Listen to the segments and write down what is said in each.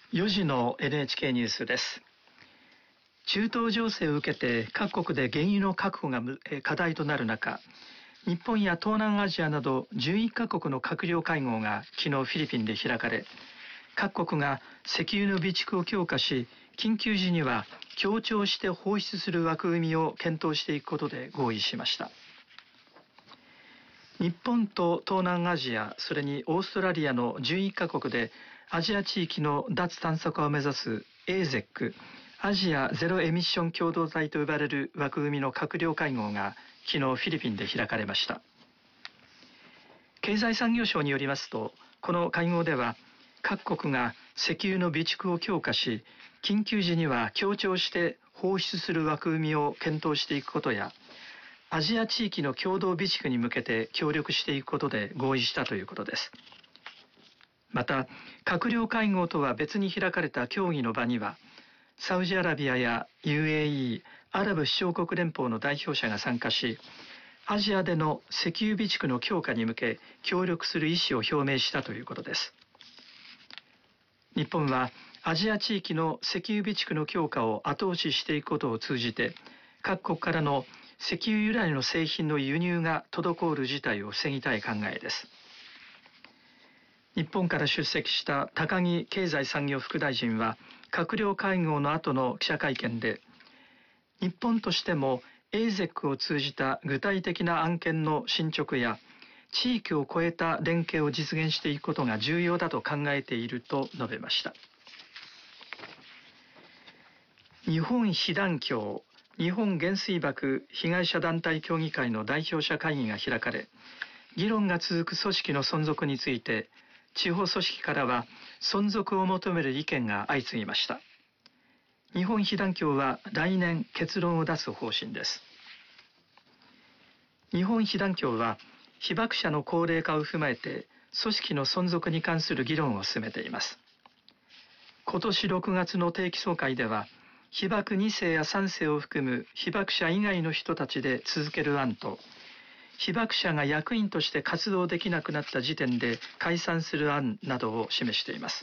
4時の NHK ニュースです。中東情勢を受けて各国で原油の確保が課題となる中、日本や東南アジアなど11カ国の閣僚会合が昨日フィリピンで開かれ、各国が石油の備蓄を強化し、緊急時には協調して放出する枠組みを検討していくことで合意しました。日本と東南アジア、それにオーストラリアの11カ国でアジア地域の脱炭素化を目指す AZEC、アジアゼロエミッション共同体と呼ばれる枠組みの閣僚会合が昨日フィリピンで開かれました。経済産業省によりますと、この会合では各国が石油の備蓄を強化し、緊急時には協調して放出する枠組みを検討していくことや、アジア地域の共同備蓄に向けて協力していくことで合意したということです。また、閣僚会合とは別に開かれた協議の場には、サウジアラビアや UAE、アラブ首長国連邦の代表者が参加し、アジアでの石油備蓄の強化に向け協力する意思を表明したということです。日本はアジア地域の石油備蓄の強化を後押ししていくことを通じて、各国からの石油由来の製品の輸入が滞る事態を防ぎたい考えです。日本から出席した高木経済産業副大臣は、閣僚会合の後の記者会見で、日本としても AZEC を通じた具体的な案件の進捗や、地域を超えた連携を実現していくことが重要だと考えていると述べました。日本被団協、日本原水爆被害者団体協議会の代表者会議が開かれ、議論が続く組織の存続について、地方組織からは存続を求める意見が相次ぎました。日本被団協は来年結論を出す方針です。日本被団協は被爆者の高齢化を踏まえて組織の存続に関する議論を進めています。今年6月の定期総会では、被爆2世や3世を含む被爆者以外の人たちで続ける案と、被爆者が役員として活動できなくなった時点で解散する案などを示しています。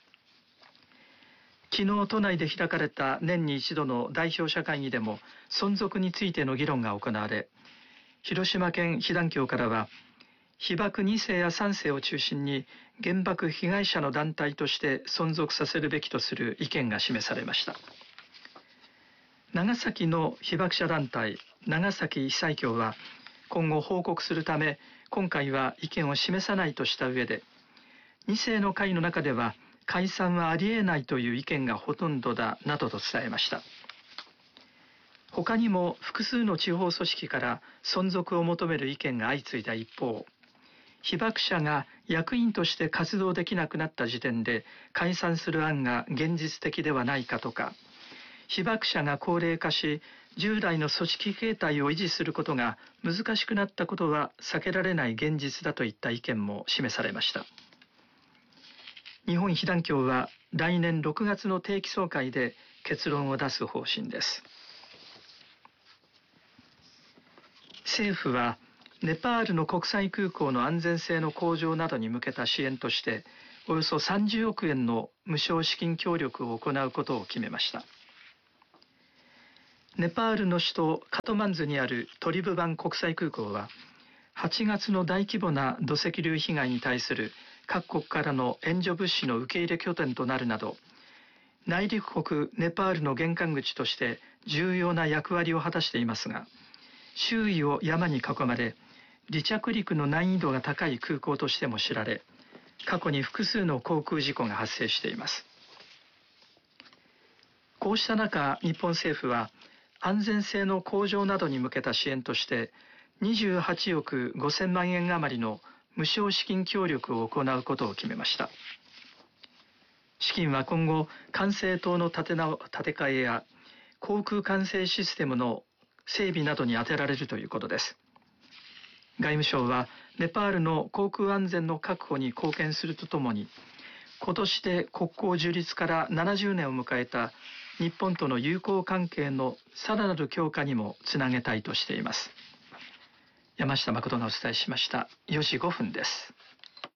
昨日都内で開かれた年に一度の代表者会議でも存続についての議論が行われ、広島県被団協からは、被爆2世や3世を中心に原爆被害者の団体として存続させるべきとする意見が示されました。長崎の被爆者団体長崎被災協は、今後報告するため今回は意見を示さないとした上で、2世の会の中では解散はありえないという意見がほとんどだなどと伝えました。他にも複数の地方組織から存続を求める意見が相次いだ一方、被爆者が役員として活動できなくなった時点で解散する案が現実的ではないかとか、被爆者が高齢化し、従来の組織形態を維持することが難しくなったことは避けられない現実だといった意見も示されました。日本被団協は来年6月の定期総会で結論を出す方針です。政府はネパールの国際空港の安全性の向上などに向けた支援として、およそ30億円の無償資金協力を行うことを決めました。ネパールの首都カトマンズにあるトリブバン国際空港は、8月の大規模な土石流被害に対する各国からの援助物資の受け入れ拠点となるなど、内陸国ネパールの玄関口として重要な役割を果たしていますが、周囲を山に囲まれ、離着陸の難易度が高い空港としても知られ、過去に複数の航空事故が発生しています。こうした中、日本政府は安全性の向上などに向けた支援として28億5000万円余りの無償資金協力を行うことを決めました。資金は今後、管制塔の建て替えや航空管制システムの整備などに充てられるということです。外務省はネパールの航空安全の確保に貢献するとともに、今年で国交樹立から70年を迎えた日本との友好関係のさらなる強化にもつなげたいとしています。山下誠がお伝えしました。4時5分です。